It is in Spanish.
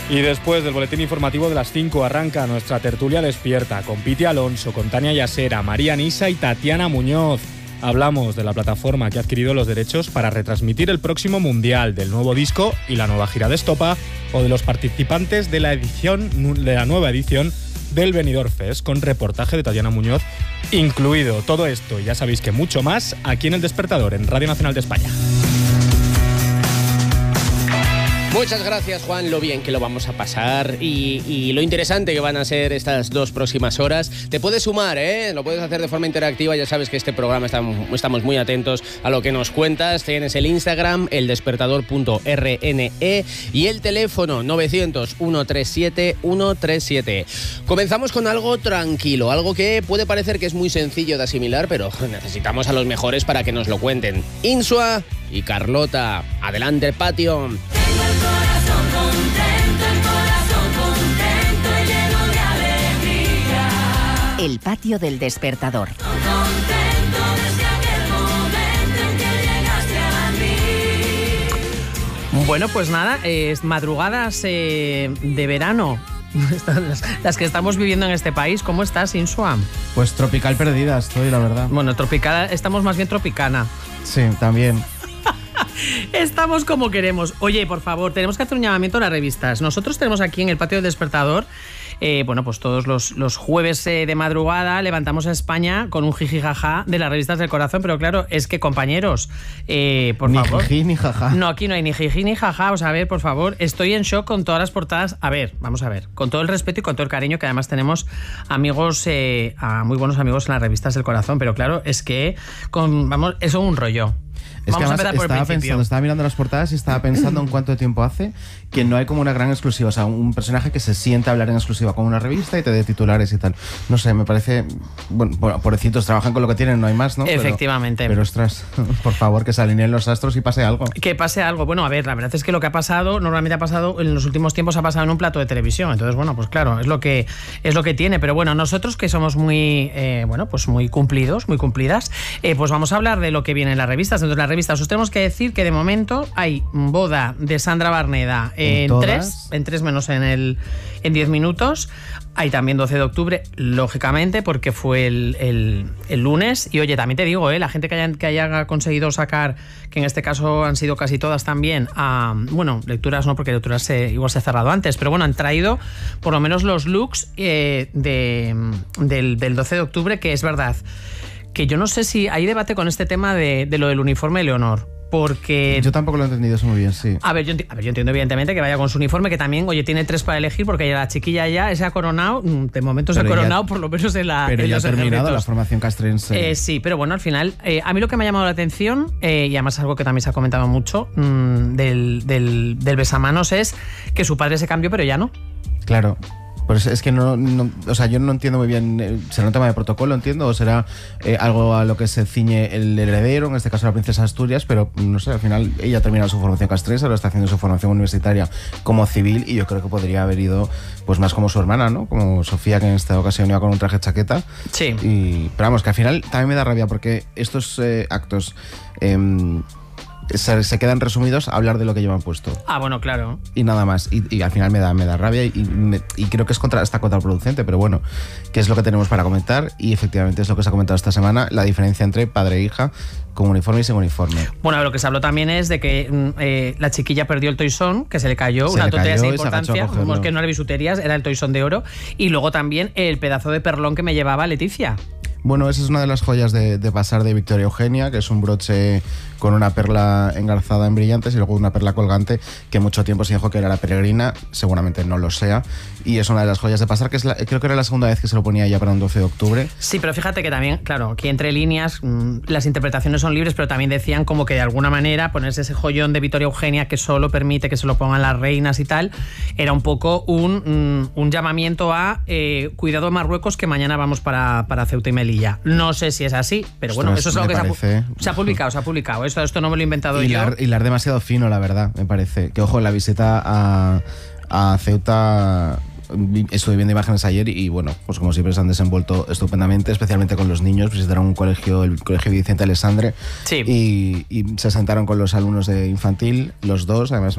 Y después del boletín informativo de las 5 arranca nuestra tertulia despierta con Piti Alonso, con Tania Yasera, María Nisa y Tatiana Muñoz. Hablamos de la plataforma que ha adquirido los derechos para retransmitir el próximo Mundial, del nuevo disco y la nueva gira de Estopa, o de los participantes de la nueva edición del Benidorm Fest, con reportaje de Tatiana Muñoz incluido. Todo esto, ya sabéis que mucho más, aquí en El Despertador, en Radio Nacional de España. Muchas gracias, Juan, lo bien que lo vamos a pasar y lo interesante que van a ser estas 2 próximas horas. Te puedes sumar, lo puedes hacer de forma interactiva. Ya sabes que este programa estamos muy atentos a lo que nos cuentas. Tienes el Instagram, eldespertador.rne, y el teléfono 900-137-137. Comenzamos con algo tranquilo, algo que puede parecer que es muy sencillo de asimilar, pero necesitamos a los mejores para que nos lo cuenten. Insua y Carlota. Adelante, patio. Corazón contento y lleno de alegría. El patio del Despertador. Contento desde aquel momento en que llegaste a mí. Bueno, pues nada, madrugadas de verano, las que estamos viviendo en este país. ¿Cómo estás, Insua? Pues tropical perdida estoy, la verdad. Bueno, tropical, estamos más bien tropicana. Sí, también. Estamos como queremos. Oye, por favor, tenemos que hacer un llamamiento a las revistas. Nosotros tenemos aquí en el patio del Despertador, pues todos los jueves de madrugada levantamos a España con un jijijaja de las revistas del corazón, pero claro, es que, compañeros, por favor. Ni jiji ni jaja. No, aquí no hay ni jiji ni jaja. O sea, a ver, por favor, estoy en shock con todas las portadas. A ver, vamos a ver, con todo el respeto y con todo el cariño, que además tenemos amigos, muy buenos amigos en las revistas del corazón, pero claro, es que, eso es un rollo. Es Vamos que a empezar por el principio. Estaba mirando las portadas y estaba pensando en cuánto tiempo hace que no hay como una gran exclusiva, o sea, un personaje que se siente a hablar en exclusiva con una revista y te dé titulares y tal. No sé, me parece, bueno, pobrecitos, trabajan con lo que tienen, no hay más, ¿no? Efectivamente. Pero ostras, por favor, que se alineen los astros y pase algo. Que pase algo. Bueno, a ver, la verdad es que lo que ha pasado, normalmente ha pasado, en los últimos tiempos ha pasado en un plato de televisión. Entonces, bueno, pues claro, es lo que tiene. Pero bueno, nosotros que somos muy, muy cumplidos, muy cumplidas, pues vamos a hablar de lo que viene en las revistas. Dentro de las revistas os tenemos que decir que de momento hay boda de Sandra Barneda en 3 menos en 10 minutos. Hay también 12 de octubre, lógicamente, porque fue el lunes. Y oye, también te digo, la gente que haya conseguido sacar, que en este caso han sido casi todas también, lecturas no, porque lecturas igual se ha cerrado antes, pero bueno, han traído por lo menos los looks del 12 de octubre, que es verdad que yo no sé si hay debate con este tema de lo del uniforme de Leonor. Porque yo tampoco lo he entendido eso muy bien, sí. A ver, yo entiendo evidentemente que vaya con su uniforme, que también, oye, tiene 3 para elegir, porque la chiquilla ya se ha coronado, de momento se ha coronado, por lo menos en la. Pero en ya ha los terminado ejércitos. La formación castrense. Sí, pero bueno, al final, a mí lo que me ha llamado la atención, y además algo que también se ha comentado mucho, del besamanos, es que su padre se cambió, pero ya no. Claro. Pues es que no, o sea, yo no entiendo muy bien. ¿Será un tema de protocolo, entiendo? ¿O será algo a lo que se ciñe el heredero, en este caso la princesa de Asturias? Pero no sé, al final ella ha terminado su formación castrense, ahora está haciendo su formación universitaria como civil, y yo creo que podría haber ido pues más como su hermana, ¿no? Como Sofía, que en esta ocasión iba con un traje chaqueta. Sí. Pero vamos, que al final también me da rabia, porque estos actos se quedan resumidos a hablar de lo que llevan puesto. Ah, bueno, claro. Y nada más. Y al final me da rabia y creo que está contraproducente, pero bueno, que es lo que tenemos para comentar, y efectivamente es lo que se ha comentado esta semana, la diferencia entre padre e hija, con uniforme y sin uniforme. Bueno, lo que se habló también es de que la chiquilla perdió el toisón, que se le cayó, una tontería de importancia, como que no era bisuterías, era el toisón de oro, y luego también el pedazo de perlón que me llevaba Leticia. Bueno, esa es una de las joyas de pasar de Victoria Eugenia, que es un broche con una perla engarzada en brillantes y luego una perla colgante, que mucho tiempo se dijo que era la peregrina, seguramente no lo sea, y es una de las joyas de pasar, que creo que era la segunda vez que se lo ponía ya para un 12 de octubre. Sí, pero fíjate que también, claro, que entre líneas las interpretaciones son libres, pero también decían como que de alguna manera ponerse ese joyón de Victoria Eugenia que solo permite que se lo pongan las reinas y tal, era un poco un llamamiento a cuidado Marruecos, que mañana vamos para Ceuta y Melilla. No sé si es así, pero bueno, eso es algo que se ha publicado. Esto no me lo he inventado yo. Hilar demasiado fino, la verdad, me parece. Que ojo, en la visita a Ceuta estuve viendo imágenes ayer y bueno, pues como siempre se han desenvuelto estupendamente, especialmente con los niños. Visitaron el colegio Vicente Alessandre, sí. y se sentaron con los alumnos de infantil, los dos, además